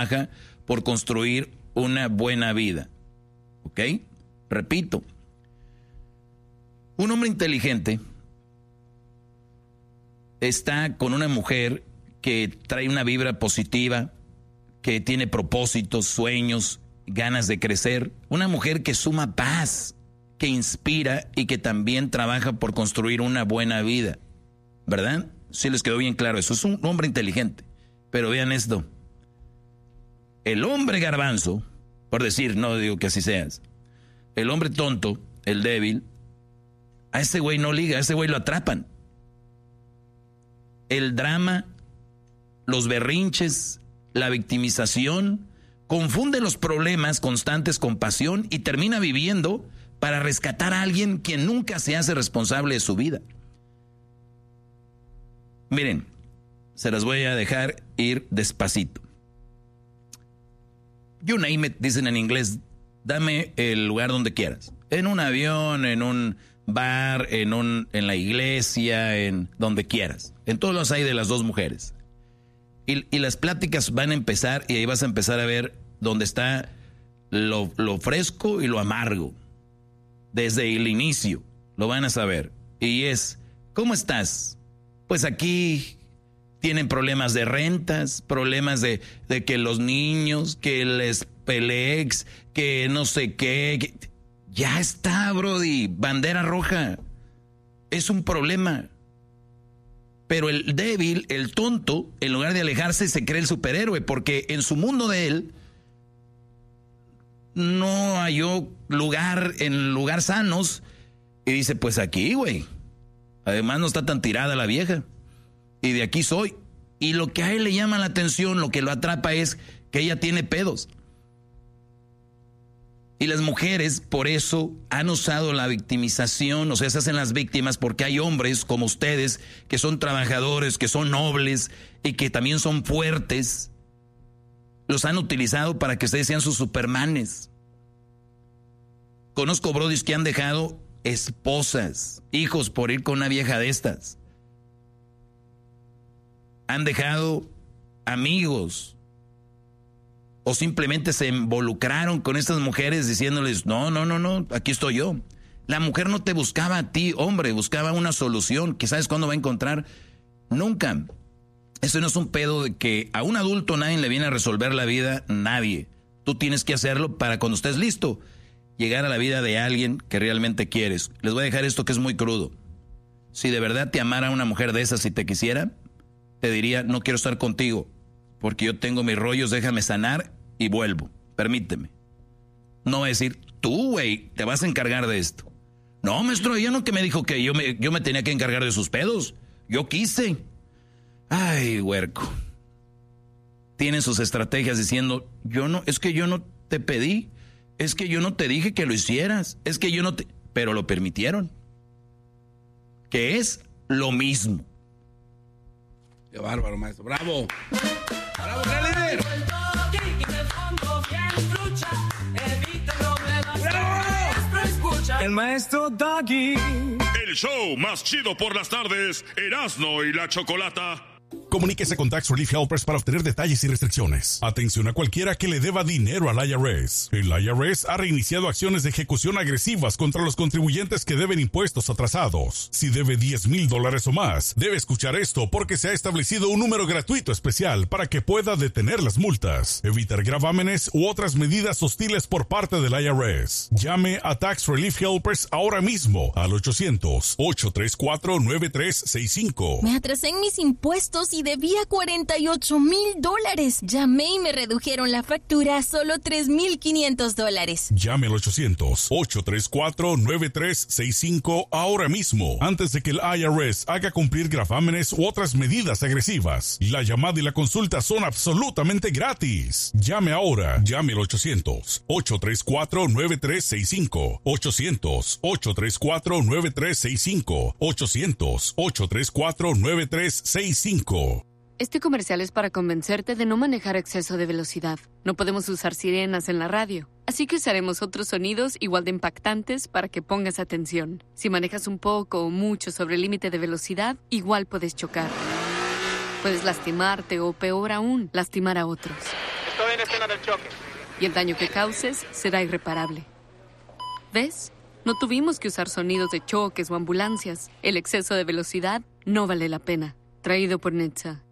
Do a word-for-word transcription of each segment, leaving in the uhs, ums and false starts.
por construir una buena vida. ¿Ok? Repito. Un hombre inteligente está con una mujer que trae una vibra positiva, que tiene propósitos, sueños, ganas de crecer. Una mujer que suma paz, que inspira y que también trabaja por construir una buena vida. ¿Verdad? Sí les quedó bien claro eso. Es un hombre inteligente. Pero vean esto. El hombre garbanzo, por decir, no digo que así seas, el hombre tonto, el débil, a ese güey no liga, a ese güey lo atrapan. El drama, los berrinches, la victimización, confunde los problemas constantes con pasión y termina viviendo para rescatar a alguien quien nunca se hace responsable de su vida. Miren, se las voy a dejar ir despacito. You name it, dicen en inglés, dame el lugar donde quieras. En un avión, en un bar, en un, en la iglesia, en donde quieras. En todos los hay de las dos mujeres. Y, y las pláticas van a empezar y ahí vas a empezar a ver dónde está lo, lo fresco y lo amargo. Desde el inicio lo van a saber. Y es, ¿cómo estás? Pues aquí tienen problemas de rentas, problemas de, de que los niños, que el Pelex, que no sé qué. Que, ya está, brody, bandera roja. Es un problema. Pero el débil, el tonto, en lugar de alejarse, se cree el superhéroe, porque en su mundo de él no halló lugar en lugar sanos y dice, pues aquí, güey. Además no está tan tirada la vieja. Y de aquí soy. Y lo que a él le llama la atención, lo que lo atrapa es que ella tiene pedos. Y las mujeres por eso han usado la victimización, o sea, se hacen las víctimas porque hay hombres como ustedes que son trabajadores, que son nobles y que también son fuertes. Los han utilizado para que ustedes sean sus supermanes. Conozco brodis que han dejado esposas, hijos por ir con una vieja de estas. Han dejado amigos. O simplemente se involucraron con estas mujeres diciéndoles, no, no, no, no, aquí estoy yo. La mujer no te buscaba a ti, hombre, buscaba una solución que sabes cuándo va a encontrar. Nunca. Eso no es un pedo de que a un adulto nadie le viene a resolver la vida, nadie. Tú tienes que hacerlo para cuando estés listo, llegar a la vida de alguien que realmente quieres. Les voy a dejar esto que es muy crudo. Si de verdad te amara una mujer de esas y te quisiera, te diría, no quiero estar contigo. Porque yo tengo mis rollos, déjame sanar y vuelvo. Permíteme. No va a decir, tú, güey, te vas a encargar de esto. No, maestro, ella no que me dijo que yo me, yo me tenía que encargar de sus pedos. Yo quise. Ay, huerco. Tienen sus estrategias diciendo, yo no, es que yo no te pedí. Es que yo no te dije que lo hicieras. Es que yo no te... Pero lo permitieron. Que es lo mismo. Qué bárbaro, maestro. ¡Bravo! ¡Bravo, gran líder! ¡Bravo! El maestro Doggy. El show más chido por las tardes, Erasmo y la Chocolata. Comuníquese con Tax Relief Helpers para obtener detalles y restricciones. Atención a cualquiera que le deba dinero al I R S. El I R S ha reiniciado acciones de ejecución agresivas contra los contribuyentes que deben impuestos atrasados. Si debe diez mil dólares o más, debe escuchar esto porque se ha establecido un número gratuito especial para que pueda detener las multas, evitar gravámenes u otras medidas hostiles por parte del I R S. Llame a Tax Relief Helpers ahora mismo al ochocientos, ocho tres cuatro, nueve tres seis cinco. Me atrasé en mis impuestos y debía cuarenta y ocho mil dólares. Llamé y me redujeron la factura a solo tres mil quinientos dólares. Llame al ochocientos, ocho tres cuatro, nueve tres seis cinco ahora mismo, antes de que el I R S haga cumplir gravámenes u otras medidas agresivas. La llamada y la consulta son absolutamente gratis. Llame ahora. Llame al ochocientos, ocho tres cuatro, nueve tres seis cinco. ochocientos, ocho tres cuatro, nueve tres seis cinco. ochocientos, ocho tres cuatro, nueve tres seis cinco. Este comercial es para convencerte de no manejar a exceso de velocidad. No podemos usar sirenas en la radio, así que usaremos otros sonidos igual de impactantes para que pongas atención. Si manejas un poco o mucho sobre el límite de velocidad, igual puedes chocar. Puedes lastimarte o, peor aún, lastimar a otros. Estoy en primera escena del choque. Y el daño que causes será irreparable. ¿Ves? No tuvimos que usar sonidos de choques o ambulancias. El exceso de velocidad no vale la pena. Traído por Netza.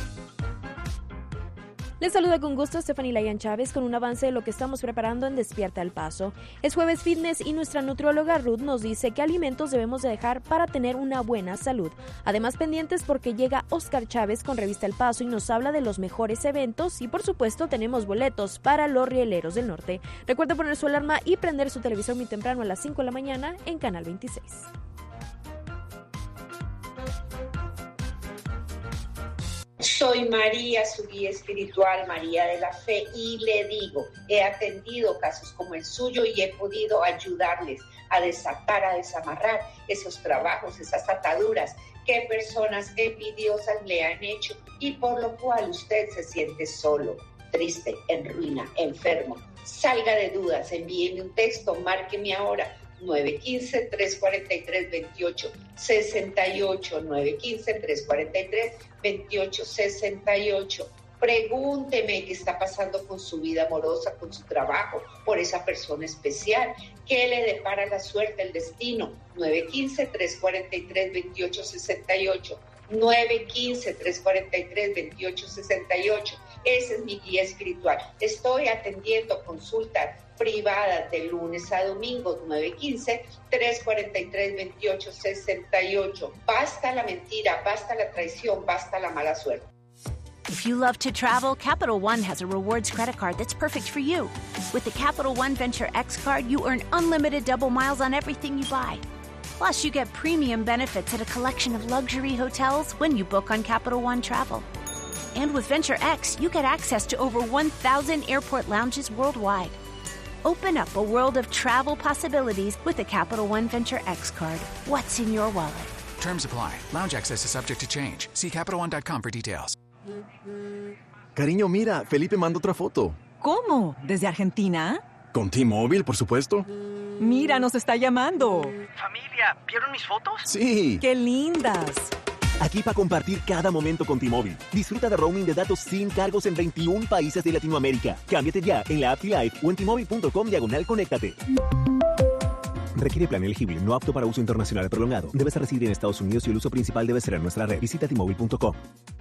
Les saluda con gusto Stephanie Layan Chávez con un avance de lo que estamos preparando en Despierta El Paso. Es jueves fitness y nuestra nutrióloga Ruth nos dice qué alimentos debemos de dejar para tener una buena salud. Además, pendientes porque llega Oscar Chávez con Revista El Paso y nos habla de los mejores eventos y por supuesto tenemos boletos para los rieleros del norte. Recuerda poner su alarma y prender su televisor muy temprano a las cinco de la mañana en Canal veintiséis. Soy María, su guía espiritual, María de la Fe, y le digo, he atendido casos como el suyo y he podido ayudarles a desatar, a desamarrar esos trabajos, esas ataduras que personas envidiosas le han hecho y por lo cual usted se siente solo, triste, en ruina, enfermo. Salga de dudas, envíeme un texto, márqueme ahora. nueve uno cinco, tres cuatro tres, dos ocho seis ocho, nueve uno cinco, tres cuatro tres, dos ocho seis ocho. Pregúnteme qué está pasando con su vida amorosa, con su trabajo, por esa persona especial. ¿Qué le depara la suerte, el destino? nueve uno cinco, tres cuatro tres, dos ocho seis ocho. nueve uno cinco, tres cuatro tres, dos ocho seis ocho. Ese es mi guía espiritual. Estoy atendiendo consultas privadas de lunes a domingo, nueve uno cinco, tres cuatro tres, dos ocho seis ocho. Basta la mentira, basta la traición, basta la mala suerte. If you love to travel, Capital One has a rewards credit card that's perfect for you. With the Capital One Venture X card, you earn unlimited double miles on everything you buy. Plus, you get premium benefits at a collection of luxury hotels when you book on Capital One Travel. And with Venture X, you get access to over one thousand airport lounges worldwide. Open up a world of travel possibilities with the Capital One Venture X card. What's in your wallet? Terms apply. Lounge access is subject to change. See Capital One dot com for details. Cariño, mira, Felipe mandó otra foto. ¿Cómo? ¿Desde Argentina? Con T-Mobile, por supuesto. Mira, nos está llamando. Familia, ¿vieron mis fotos? Sí. ¡Qué lindas! Aquí para compartir cada momento con T-Mobile. Disfruta de roaming de datos sin cargos en veintiún países de Latinoamérica. Cámbiate ya en la app T-Live o en T-Mobile punto com diagonal conéctate. Requiere plan elegible, no apto para uso internacional prolongado. Debes residir en Estados Unidos y el uso principal debe ser en nuestra red. Visita T Mobile punto com.